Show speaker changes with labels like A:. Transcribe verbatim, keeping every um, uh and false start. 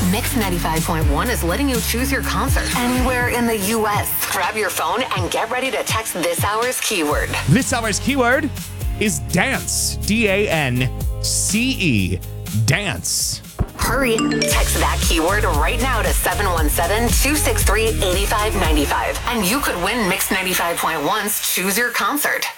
A: Mix ninety-five point one is letting you choose your concert anywhere in the U S. Grab your phone and get ready to text this hour's keyword.
B: This hour's keyword is dance. D A N C E. Dance.
A: Hurry, text that keyword right now to seven one seven, two six three, eight five nine five. And you could win Mix ninety-five point one's Choose Your Concert.